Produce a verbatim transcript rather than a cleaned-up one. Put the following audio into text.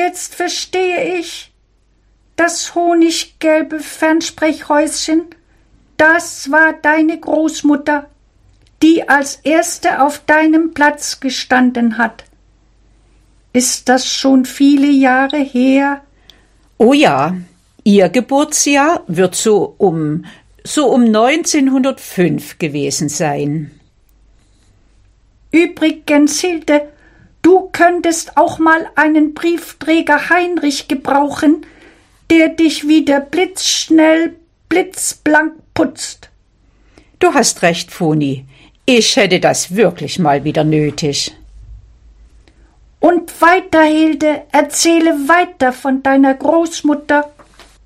jetzt verstehe ich. Das honiggelbe Fernspreckhäuschen, das war deine Großmutter, die als erste auf deinem Platz gestanden hat. Ist das schon viele Jahre her? Oh ja, ihr Geburtsjahr wird so um, so um neunzehnhundertfünf gewesen sein. Übrigens, Hilde, du könntest auch mal einen Briefträger Heinrich gebrauchen, der dich wieder blitzschnell, blitzblank putzt. Du hast recht, Foni. Ich hätte das wirklich mal wieder nötig. Und weiter, Hilde, erzähle weiter von deiner Großmutter.